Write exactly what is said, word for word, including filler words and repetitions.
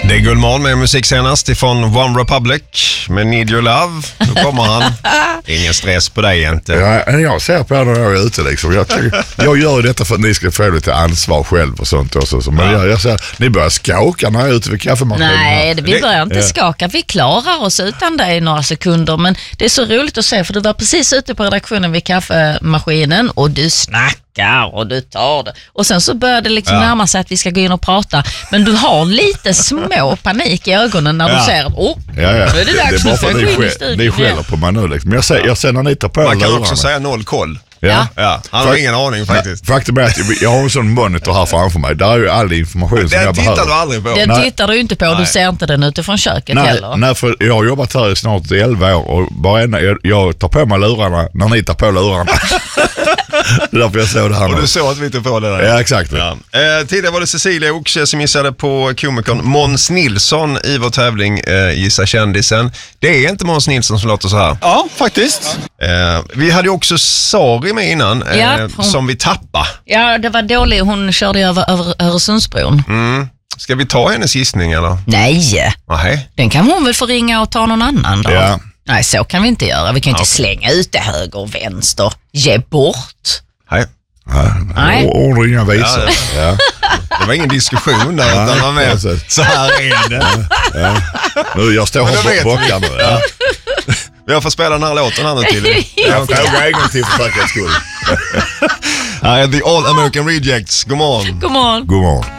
Det är Gullmorgon med musik senast ifrån One Republic med Need Your Love. Nu kommer han. Ingen stress på dig inte. Ja, jag ser på er när jag är ute liksom. Jag, jag gör detta för att ni ska få lite ansvar själv och sånt också. Men jag, jag ser, ni börjar skaka när jag är ute vid kaffemaskinen. Nej, det, vi börjar inte ja. skaka. Vi klarar oss utan dig i några sekunder. Men det är så roligt att se, för du var precis ute på redaktionen vid kaffemaskinen och du snackar och du tar det. Och sen så börjar det liksom ja. närma sig att vi ska gå in och prata. Men du har lite små panik i ögonen när ja. du ser att åh, ja, ja. nu är det dags det är nu för att gå in i studion. Ni skäller på mig nu liksom. Men jag ser, jag ser när ni tar på Man kan lurarna. också säga noll koll. Ja. Ja, han har Fakt- ingen aning faktiskt. Faktum är att jag har en sån monitor här framför mig. Där är ju all information den som jag behöver. Den tittar du aldrig på. Den nej. tittar du inte på. Du nej. ser inte den utifrån köket nej, heller. Nej, för jag har jobbat här i snart elva år och bara en, jag, jag tar på mig lurarna när ni tar på lurarna. Därför jag såg det här. Och du såg att vi tog på det där. Ja, exakt. Ja. Eh, tidigare var det Cecilia Oksche som gissade på komikern Måns Nilsson i vår tävling eh, Gissa kändisen. Det är inte Måns Nilsson som låter så här. Ja, faktiskt. Eh, vi hade ju också Sari med innan eh, ja, hon... som vi tappade. Ja, det var dåligt. Hon körde över, över Öresundsbron. Mm. Ska vi ta hennes gissning eller? Nej. Nej. Den kan hon väl få ringa och ta någon annan då? Ja. Nej, så kan vi inte göra. Vi kan inte ja. slänga ut det höger och vänster. Ge bort. Nej. Nej. Ord och inga visor. Ja, ja. Det var ingen diskussion där utan man var med. Så här är det. Ja. Ja. Nu, jag står här på bockar nu. Ja. Jag får spela den här låten här nu till. Jag får en gång till för säkerhets skull. The All American Rejects. God morgon. God morgon. God morgon.